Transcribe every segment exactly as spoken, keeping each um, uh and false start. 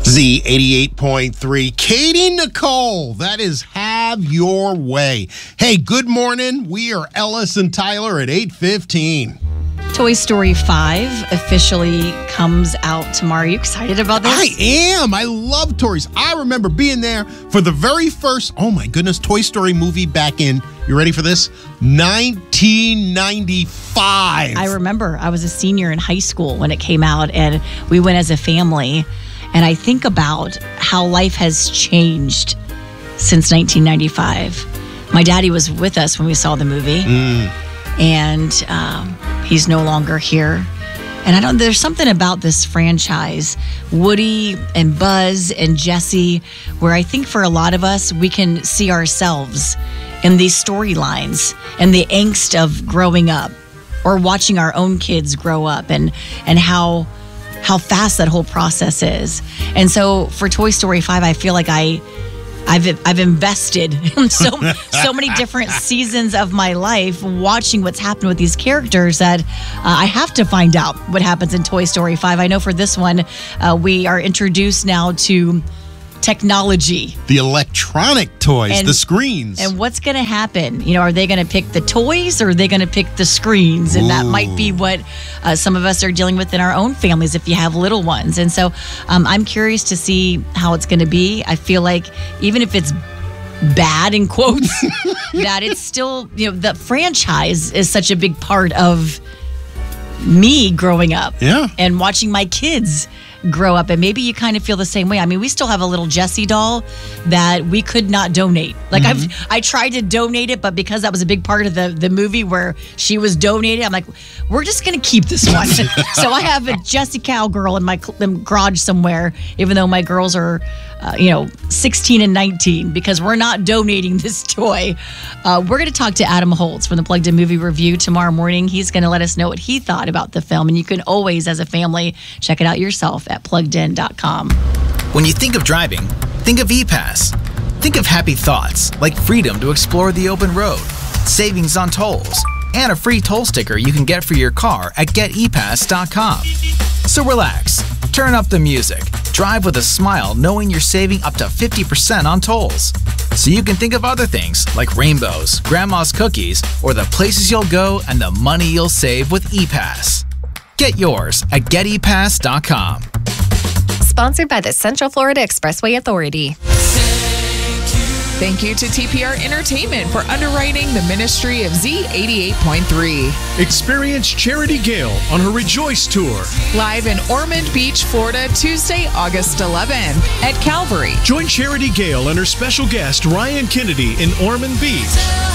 Z eighty-eight point three. Katie Nicole, that is Have Your Way. Hey, good morning. We are Ellis and Tyler at eight fifteen. Toy Story five officially comes out tomorrow. Are you excited about this? I am. I love toys. I remember being there for the very first, oh my goodness, Toy Story movie back in, you ready for this? nineteen ninety-five. I remember I was a senior in high school when it came out, and we went as a family. And I think about how life has changed since nineteen ninety-five. My daddy was with us when we saw the movie, Mm. and um, he's no longer here. And I don't. There's something about this franchise, Woody and Buzz and Jessie, where I think for a lot of us, we can see ourselves in these storylines and the angst of growing up or watching our own kids grow up, and and how how fast that whole process is. And so for Toy Story five, I feel like I, I've I've invested in so so many different seasons of my life watching what's happened with these characters that uh, I have to find out what happens in Toy Story five. I know for this one, uh, we are introduced now to technology. The electronic toys, And- the screens. And what's going to happen? You know, are they going to pick the toys or are they going to pick the screens? And that might be what uh, some of us are dealing with in our own families if you have little ones. And so um, I'm curious to see how it's going to be. I feel like even if it's bad in quotes, that it's still, you know, the franchise is such a big part of me growing up. Yeah. And watching my kids grow up. And maybe you kind of feel the same way. I mean, we still have a little Jessie doll that we could not donate. Like Mm-hmm. I've I tried to donate it, but because that was a big part of the, the movie where she was donated, I'm like, we're just going to keep this one. So I have a Jessie Cowgirl in my cl- garage somewhere, even though my girls are, uh, you know, sixteen and nineteen, because we're not donating this toy. Uh, we're going to talk to Adam Holtz from the Plugged In Movie Review tomorrow morning. He's going to let us know what he thought about the film. And you can always, as a family, check it out yourself at plugged in dot com. When you think of driving, think of E-Pass. Think of happy thoughts like freedom to explore the open road, savings on tolls, and a free toll sticker you can get for your car at get e pass dot com. So relax, turn up the music, drive with a smile knowing you're saving up to fifty percent on tolls. So you can think of other things like rainbows, grandma's cookies, or the places you'll go and the money you'll save with E-Pass. Get yours at get e pass dot com. Sponsored by the Central Florida Expressway Authority. Thank you to T P R Entertainment for underwriting the ministry of Z eighty-eight point three. Experience Charity Gale on her Rejoice Tour. Live in Ormond Beach, Florida, Tuesday, August eleventh at Calvary. Join Charity Gale and her special guest, Ryan Kennedy, in Ormond Beach.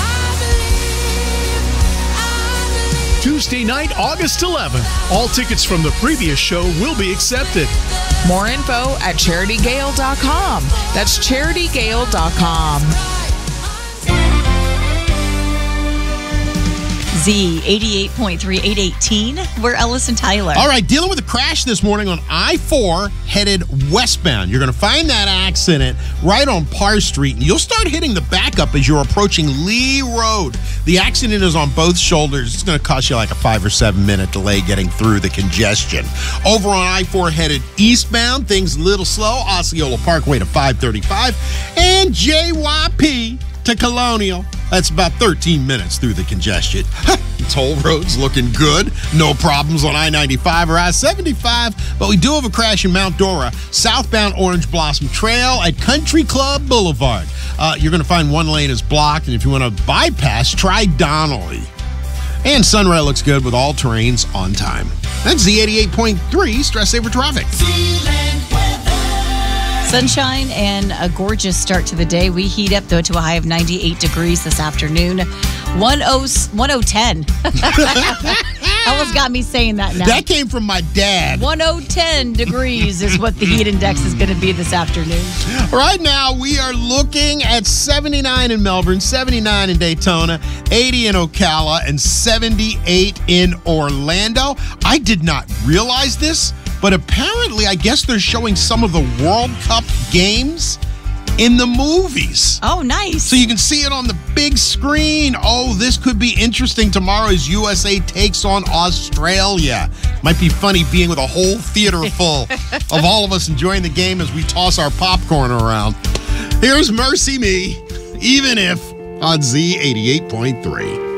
Tuesday night, August eleventh. All tickets from the previous show will be accepted. More info at charity gale dot com. That's charity gale dot com. Z eighty-eight point three, eight eighteen. We're Ellis and Tyler. All right, dealing with a crash this morning on I four headed westbound. You're going to find that accident right on Parr Street, and you'll start hitting the backup as you're approaching Lee Road. The accident is on both shoulders. It's going to cost you like a five or seven minute delay getting through the congestion. Over on I four headed eastbound, things a little slow. Osceola Parkway to five thirty-five, and J Y P to Colonial. That's about thirteen minutes through the congestion. Toll roads looking good. No problems on I ninety-five or I seventy-five, but we do have a crash in Mount Dora, southbound Orange Blossom Trail at Country Club Boulevard. Uh, you're going to find one lane is blocked, and if you want to bypass, try Donnelly. And Sunrail looks good with all terrains on time. That's Z eighty-eight point three Stress Saver Traffic. Sunshine and a gorgeous start to the day. We heat up, though, to a high of ninety-eight degrees this afternoon. one oh, one oh ten. Almost got me saying that now. That came from my dad. one oh ten degrees is what the heat index is going to be this afternoon. Right now, we are looking at seventy-nine in Melbourne, seventy-nine in Daytona, eighty in Ocala, and seventy-eight in Orlando. I did not realize this, but apparently, I guess they're showing some of the World Cup games in the movies. Oh, nice. So you can see it on the big screen. Oh, this could be interesting tomorrow as U S A takes on Australia. Might be funny being with a whole theater full of all of us enjoying the game as we toss our popcorn around. Here's Mercy Me, Even If, on Z eighty-eight point three.